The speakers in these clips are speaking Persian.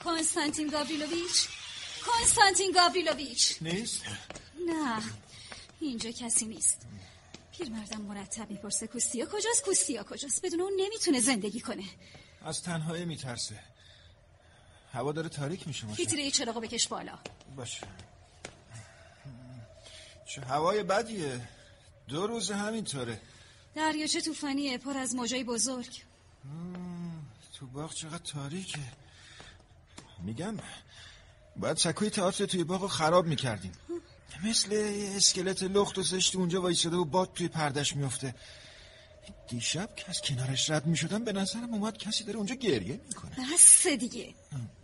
کنستانتین گاوریلوویچ نیست؟ نه، اینجا کسی نیست. پیرمردم مرتب میپرسه کوستیا کجاست. بدون اون نمیتونه زندگی کنه. از تنهایی میترسه. هوا داره تاریک میشه. فیتیله چراغو بکش بالا. باشه. چه هوای بدیه. 2 روز همینطوره. دریاچه طوفانیه، پر از موجای بزرگ. تو باغ چقدر تاریکه. میگم باید سکوی تئاتر توی باغو خراب میکردیم. مثل اسکلت لخت و زشت اونجا وایساده و باد توی پردش میفته. دیشب که از کنارش رد میشدم به نظرم اومد کسی داره اونجا گریه میکنه. بس دیگه.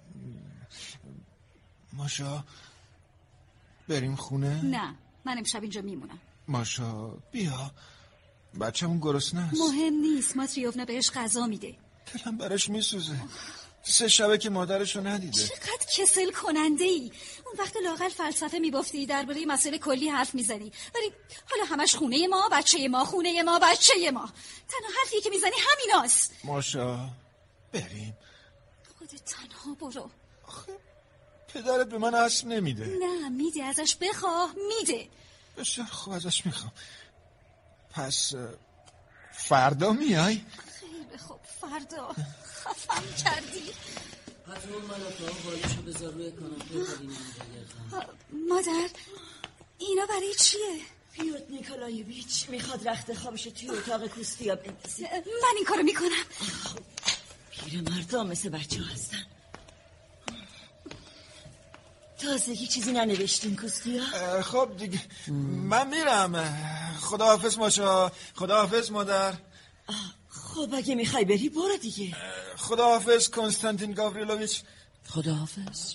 ماشا بریم خونه؟ نه، من امشب اینجا میمونم. ماشا بیا، بچه‌مون گرسنه است. مهم نیست، ماتریوونا بهش غذا میده. دلم براش میسوزه. 3 شبه که مادرشو ندیده. چقدر کسل کننده ای. اون وقت لااقل فلسفه میبافتی، درباره مسائل کلی حرف میزنی، ولی حالا همش خونه ما، بچه ما، خونه ما، بچه ما. تنها حرفی که میزنی همیناست. ماشا بریم. خودت تنها برو. پدرت به من اسب نمیده. نه میده، ازش بخواه میده. بسیار خوب، ازش میخوام. پس فردا میای؟ خیلی خوب، فردا. خفم کردی. پترون من اتاق بالشو بذار روی کاناپه. مادر اینا برای چیه؟ پیوتر نیکولایویچ میخواد رخت خوابش توی اتاق کوستیا بندازه. من این کارو میکنم. پیرمردا مثل بچه هستن. تازگی چیزی ننوشتین کوستیا؟ خب دیگه من میرم. خداحافظ ماشا. خداحافظ مادر. خب اگه میخوای بری برو دیگه. خداحافظ کنستانتین گاوریلوویچ. خداحافظ.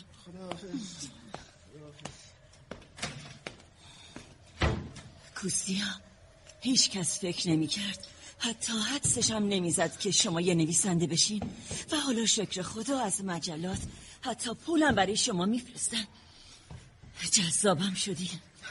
کوستیا، هیچ کس فکر نمی کرد، حتی حدسش هم نمیزد که شما یه نویسنده بشین و حالا شکر خدا از مجلات حتی پولم برای شما میفرستن. جذابم شدی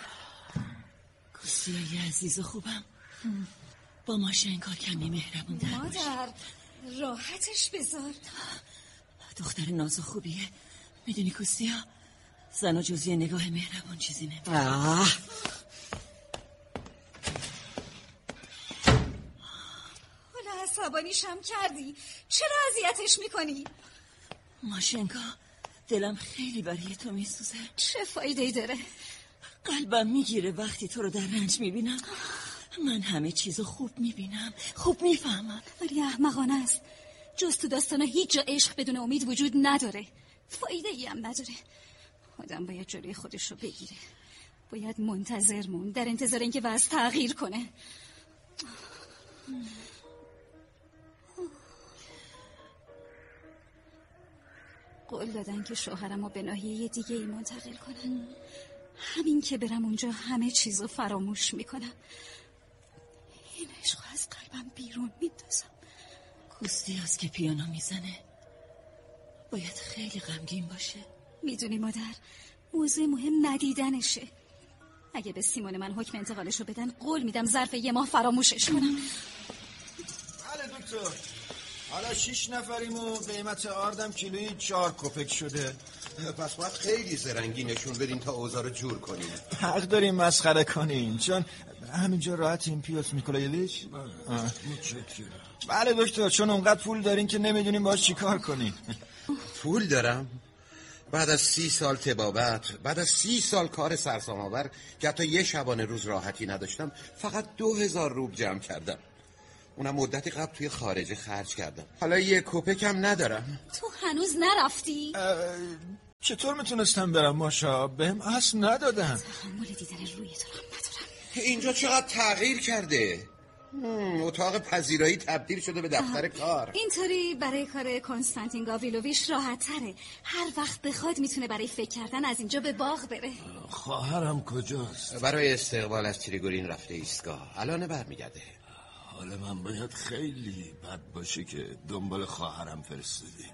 کوستیای عزیز و خوبم. با ماشنکا کمی مهربون در باش. مادر راحتش بذار. دختر ناز و خوبیه. میدونی کوستیا، زن و جزی نگاه مهربون چیزی نمیده. عصبانیشم کردی. چرا اذیتش میکنی؟ ماشنکا، دلم خیلی برای تو میسوزه. چه فایده‌ای داره؟ قلبم میگیره وقتی تو رو در رنج میبینم. من همه چیزو خوب میبینم، خوب میفهمم، ولی احمقانه است. جز تو داستانا هیچ جا عشق بدون امید وجود نداره. فایده‌ای هم نداره. آدم باید جلوی خودش رو بگیره. باید منتظر موند، در انتظار اینکه وضع تغییر کنه. قول دادن که شوهرمو به ناحیه دیگه ای منتقل کنن. همین که برم اونجا همه چیزو فراموش میکنم. این عشقو از قلبم بیرون میندازم. کوستیاس که پیانو میزنه باید خیلی غمگین باشه. میدونی مادر، موضوع مهم ندیدنشه. اگه به سیمون من حکم انتقالشو بدن، قول میدم ظرف 1 ماه فراموشش کنم. بله دکتر، حالا 6 نفریم و قیمت آردم کیلویی 4 کپک شده. پس باید خیلی زرنگی نشون بدین تا اوضاع رو جور کنین. حق داریم مسخره کنین، چون همینجا راحتیم پیوتر نیکولایویچ. بله دکتر، چون اونقدر پول دارین که نمیدونیم باش چی کار کنین. پول دارم؟ بعد از 30 سال طبابت، بعد از 30 سال کار سرسام‌آور که حتی 1 شبانه روز راحتی نداشتم، فقط 2000 روبل جمع کردم. اونم مدتی قبل توی خارجه خرج کردم. حالا 1 کپک هم ندارم. تو هنوز نرفتی؟ چطور میتونستم برم ماشا؟ بهم اسب ندادن. تحمل دیدن روی تو هم ندارم. اینجا چقدر تغییر کرده. اتاق پذیرایی تبدیل شده به دفتر کار. اینطوری برای کار کنستانتین گاوریلوویچ راحت تره. هر وقت بخواد میتونه برای فکر کردن از اینجا به باغ بره. خواهرم کجاست؟ برای استقبال از تریگورین رفته ایستگاه. الان برمیگرده. حالا من باید خیلی بد باشه که دنبال خواهرم فرستادیم.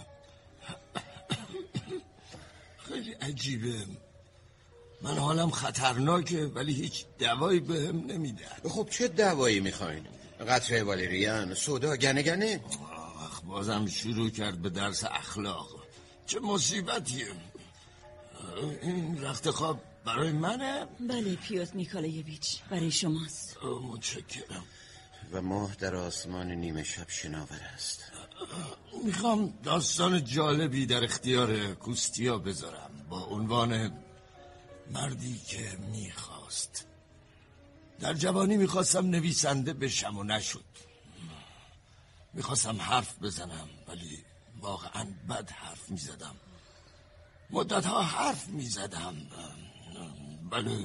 خیلی عجیبه. من حالم خطرناکه ولی هیچ دوایی بهم نمیدن. خب چه دوایی میخواین؟ قطره والریان، سودا، گنه؟ بازم شروع کرد به درس اخلاق. چه مصیبتیه. این رخت خواب برای منه؟ بله پیوتر نیکولایویچ، برای شماست. متشکرم. و ماه در آسمان نیمه شب شناور است. میخوام داستان جالبی در اختیار کوستیا بذارم با عنوان مردی که میخواست. در جوانی میخواستم نویسنده بشم و نشد. میخواستم حرف بزنم ولی واقعا بد حرف میزدم. مدتها حرف میزدم. بله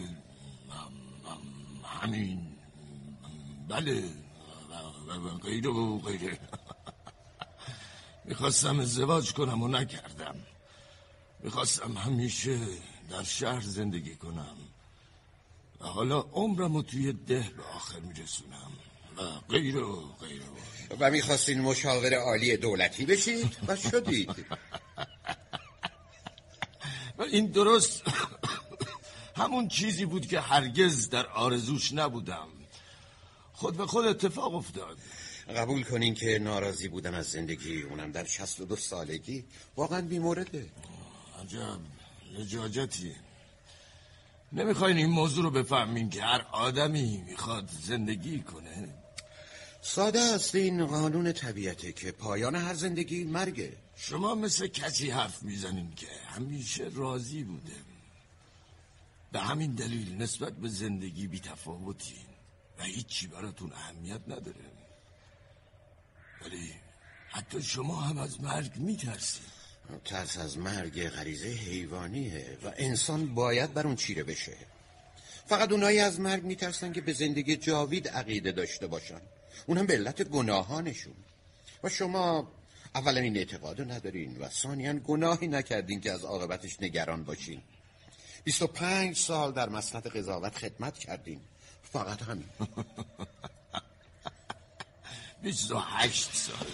همین، بله غیره و غیره. میخواستم ازدواج کنم و نکردم. میخواستم همیشه در شهر زندگی کنم و حالا عمرم رو توی ده به آخر میرسونم و غیره و غیره. و میخواستین مشاور عالی دولتی بشید و شدید. و این درست همون چیزی بود که هرگز در آرزوش نبودم. خود به خود اتفاق افتاد. قبول کنین که ناراضی بودن از زندگی، اونم در 62 سالگی، واقعا بی‌مورده. عجب لجاجتی. نمیخواین این موضوع رو بفهمین که هر آدمی میخواد زندگی کنه؟ ساده است، این قانون طبیعته که پایان هر زندگی مرگه. شما مثل کسی حرف میزنین که همیشه راضی بوده. به همین دلیل نسبت به زندگی بی تفاوتین و هیچی براتون اهمیت نداره. ولی حتی شما هم از مرگ میترسید. ترس از مرگ غریزه حیوانیه و انسان باید بر اون چیره بشه. فقط اونایی از مرگ میترسن که به زندگی جاوید عقیده داشته باشن، اونم به علت گناهانشون. و شما اولا این اعتقادو ندارین و ثانیاً گناهی نکردین که از عاقبتش نگران باشین. 25 سال در مسلط قضاوت خدمت کردین، فقط همین. 28 سال.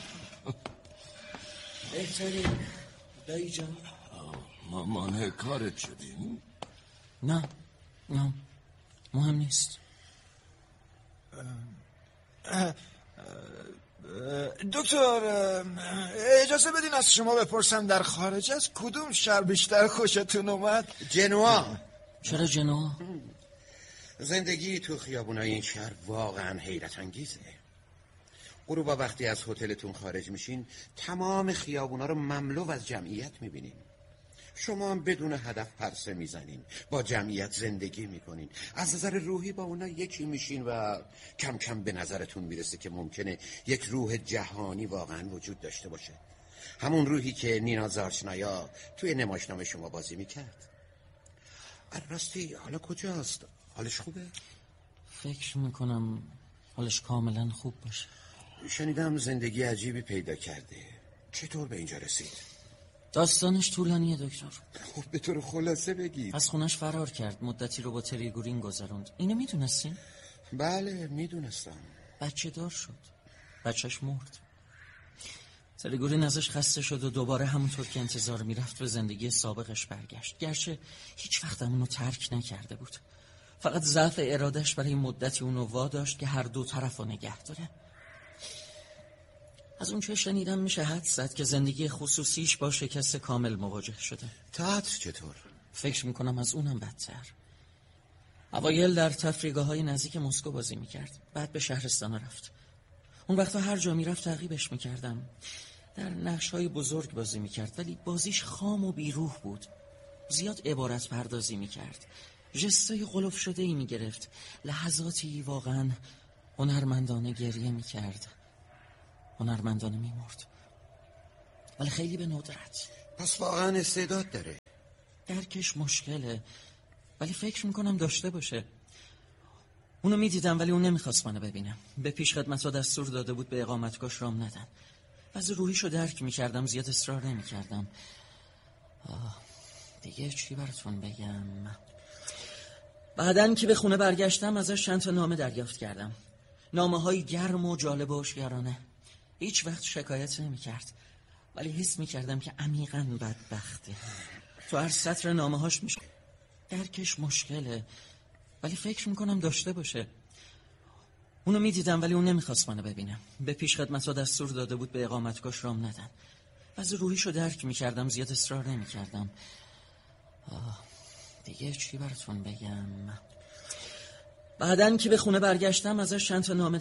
بهتره دایی جان. ما مانع کارت شدیم؟ نه مهم نیست. دکتر اجازه بدین از شما بپرسم در خارج از کدوم شهر بیشتر خوشتون اومد؟ جنوا. چرا جنوا؟ زندگی تو خیابونای این شهر واقعا حیرت انگیزه. غروبا وقتی از هتلتون خارج میشین تمام خیابونا رو مملو از جمعیت میبینین. شما هم بدون هدف پرسه میزنین، با جمعیت زندگی میکنین، از نظر روحی با اونا یکی میشین و کم کم به نظرتون میرسه که ممکنه یک روح جهانی واقعا وجود داشته باشه. همون روحی که نینا زارچنایا توی نمایشنامه شما بازی میکرد. راستی حالا کجاست؟ حالش خوبه؟ فکر میکنم حالش کاملا خوب باشه. شنیدم زندگی عجیبی پیدا کرده. چطور به اینجا رسید؟ داستانش طولانیه دکتر. خب به طور خلاصه بگید. از خونش فرار کرد، مدتی رو با تریگورین گذروند. اینو میدونستین؟ بله میدونستم. بچه دار شد، بچهش مرد. تریگورین ازش خسته شد و دوباره همونطور که انتظار میرفت به زندگی سابقش برگشت. گرچه هیچ وقت اونو ترک نکرده بود، فقط ضعف ارادش برای مدتی اونو واداشت که هر دو طرف رو نگه داره. از اون چه شنیدم میشه حدس زد که زندگی خصوصیش با شکست کامل مواجه شده. تئاتر چطور؟ فکر میکنم از اونم بدتر. اوایل در تفریحگاه‌های نزدیک مسکو بازی میکرد، بعد به شهرستان رفت. اون وقتا هر جا میرفت تعقیبش میکردم. در نقش‌های بزرگ بازی میکرد ولی بازیش خام و بیروح بود. زیاد عبارت پردازی میکرد، ژستای قلف شده‌ای میگرفت، لحظاتی واقعا هنرمندانه گریه میکرد، هنرمندانه میمرد، ولی خیلی به ندرت. پس واقعا استعداد داره. درکش مشکله ولی فکر میکنم داشته باشه. اونو میدیدم ولی اون نمیخواست منو ببینم. به پیش خدمت‌ها دستور داده بود به اقامتگاهش رام ندن. وضع روحیشو درک میکردم، زیاد اصرار نمیکردم. دیگه چی براتون بگم؟ بعدن که به خونه برگشتم ازش چند تا نامه دریافت کردم. نامه‌های گرم و جالب و هوشیارانه. هیچ وقت شکایت نمیکرد ولی حس میکردم که عمیقاً بدبخته. تو هر سطر نامه‌هاش میشه درکش مشکله ولی فکر میکنم داشته باشه. اونو میدیدم ولی اون نمیخواست منو ببینم. به پیش خدمت‌ها دستور داده بود به اقامتگاهش رام ندن. وضع روحیشو درک میکردم، زیاد اصرار نمیکردم. دیگه چی براتون بگم؟ بعدن که به خونه برگشتم ازش چند تا نامه